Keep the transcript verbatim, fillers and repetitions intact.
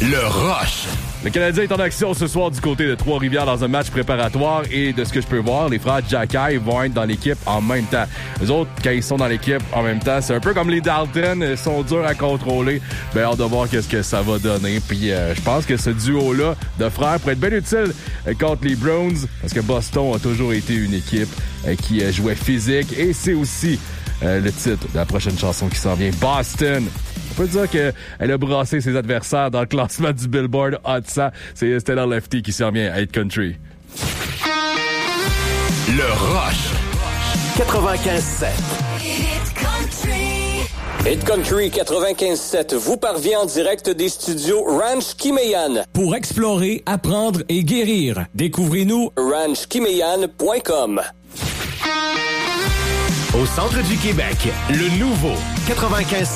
Le Rush. Le Canadien est en action ce soir du côté de Trois-Rivières dans un match préparatoire et de ce que je peux voir, les frères Jacky vont être dans l'équipe en même temps. Les autres, quand ils sont dans l'équipe en même temps, c'est un peu comme les Dalton, ils sont durs à contrôler. Ben, hâte de voir qu'est-ce que ça va donner. Puis euh, je pense que ce duo-là de frères pourrait être bien utile euh, contre les Browns parce que Boston a toujours été une équipe euh, qui euh, jouait physique et c'est aussi euh, le titre de la prochaine chanson qui s'en vient, Boston. On peut dire qu'elle a brassé ses adversaires dans le classement du Billboard Hot cent. C'est Stellar Lefty qui s'en vient à Hit Country. Le Rush. quatre-vingt-quinze sept. Hit Country. Hit Country quatre-vingt-quinze sept vous parvient en direct des studios Ranch Kimeyan. Pour explorer, apprendre et guérir, découvrez-nous ranch kimeyan point com. Au centre du Québec, le nouveau quatre-vingt-quinze